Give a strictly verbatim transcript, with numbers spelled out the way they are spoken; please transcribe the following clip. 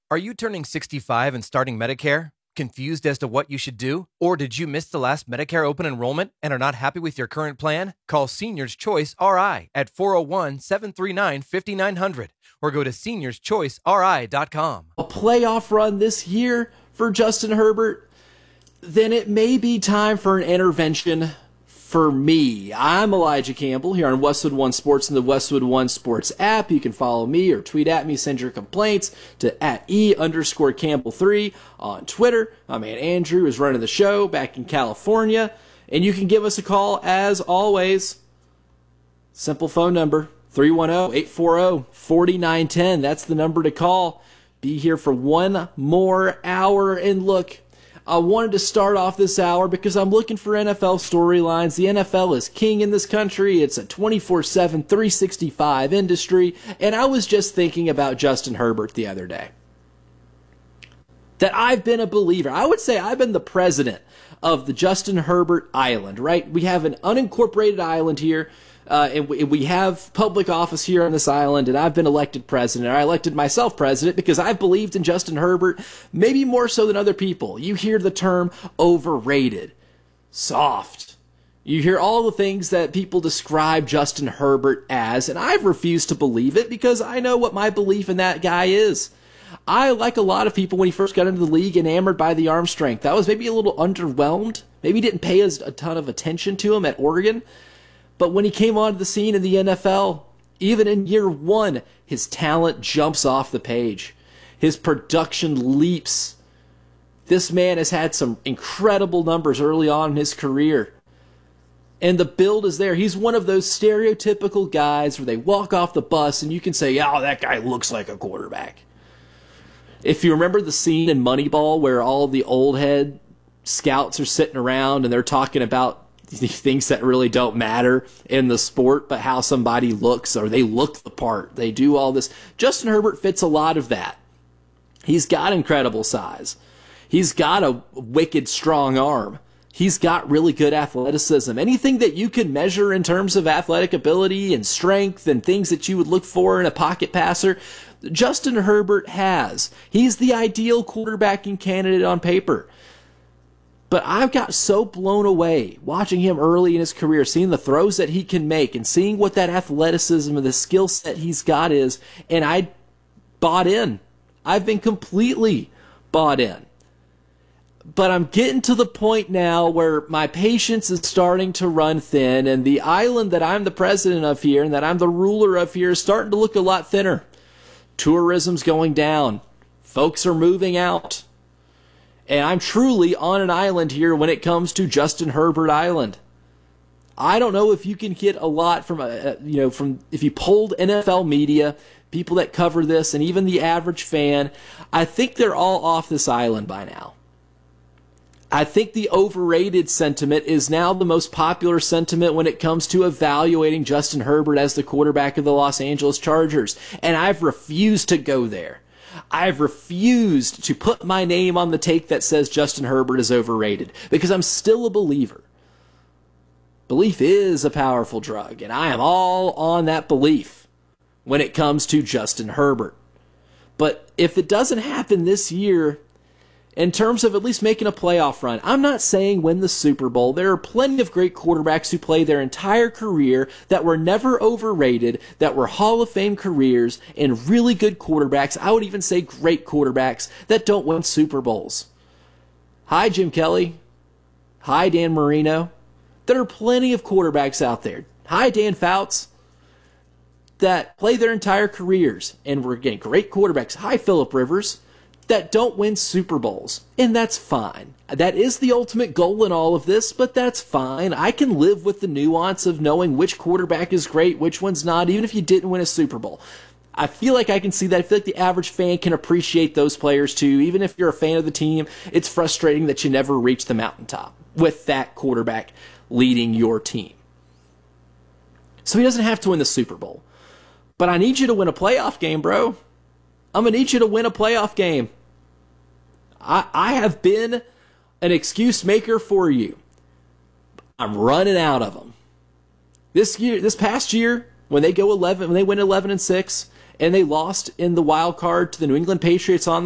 Are you turning sixty-five and starting Medicare? Confused as to what you should do? Or did you miss the last Medicare open enrollment and are not happy with your current plan? Call Seniors Choice R I at four oh one, seven three nine, five nine zero zero or go to seniors choice r i dot com. A playoff run this year for Justin Herbert, then it may be time for an intervention for me. I'm Elijah Campbell here on Westwood One Sports and the Westwood One Sports app. You can follow me or tweet at me, send your complaints to at E underscore Campbell three on Twitter. My man Andrew is running the show back in California. And you can give us a call as always. Simple phone number, three one zero, eight four zero, four nine one zero. That's the number to call. Be here for one more hour. And look, I wanted to start off this hour because I'm looking for N F L storylines. The N F L is king in this country. It's a twenty-four seven, three sixty-five industry. And I was just thinking about Justin Herbert the other day. That I've been a believer. I would say I've been the president of the Justin Herbert Island, right? We have an unincorporated island here. Uh, and we, we have public office here on this island, and I've been elected president. I elected myself president because I've believed in Justin Herbert, maybe more so than other people. You hear the term overrated, soft. You hear all the things that people describe Justin Herbert as, and I've refused to believe it because I know what my belief in that guy is. I, like a lot of people when he first got into the league, enamored by the arm strength. I was maybe a little underwhelmed. Maybe didn't pay a ton of attention to him at Oregon. But when he came onto the scene in the N F L, even in year one, his talent jumps off the page. His production leaps. This man has had some incredible numbers early on in his career. And the build is there. He's one of those stereotypical guys where they walk off the bus and you can say, oh, that guy looks like a quarterback. If you remember the scene in Moneyball where all the old head scouts are sitting around and they're talking about things that really don't matter in the sport, but how somebody looks, or they look the part, they do all this. Justin Herbert fits a lot of that. He's got incredible size. He's got a wicked strong arm. He's got really good athleticism. Anything that you can measure in terms of athletic ability and strength and things that you would look for in a pocket passer, Justin Herbert has. He's the ideal quarterbacking candidate on paper. But I've got so blown away watching him early in his career, seeing the throws that he can make and seeing what that athleticism and the skill set he's got is, and I bought in. I've been completely bought in. But I'm getting to the point now where my patience is starting to run thin, and the island that I'm the president of here and that I'm the ruler of here is starting to look a lot thinner. Tourism's going down. Folks are moving out. And I'm truly on an island here when it comes to Justin Herbert Island. I don't know if you can get a lot from, a, you know, from if you polled N F L media, people that cover this, and even the average fan. I think they're all off this island by now. I think the overrated sentiment is now the most popular sentiment when it comes to evaluating Justin Herbert as the quarterback of the Los Angeles Chargers. And I've refused to go there. I've refused to put my name on the take that says Justin Herbert is overrated because I'm still a believer. Belief is a powerful drug, and I am all on that belief when it comes to Justin Herbert. But if it doesn't happen this year, in terms of at least making a playoff run, I'm not saying win the Super Bowl. There are plenty of great quarterbacks who play their entire career that were never overrated, that were Hall of Fame careers, and really good quarterbacks, I would even say great quarterbacks, that don't win Super Bowls. Hi, Jim Kelly. Hi, Dan Marino. There are plenty of quarterbacks out there. Hi, Dan Fouts, that play their entire careers and were getting great quarterbacks. Hi, Phillip Rivers, that don't win Super Bowls, and that's fine. That is the ultimate goal in all of this, but that's fine. I can live with the nuance of knowing which quarterback is great, which one's not, even if you didn't win a Super Bowl. I feel like I can see that. I feel like the average fan can appreciate those players too. Even if you're a fan of the team, it's frustrating that you never reach the mountaintop with that quarterback leading your team. So he doesn't have to win the Super Bowl. But I need you to win a playoff game, bro. I'm going to need you to win a playoff game. I, I have been an excuse maker for you. I'm running out of them. This year, this past year, when they go eleven, when they win eleven and six, and they lost in the wild card to the New England Patriots on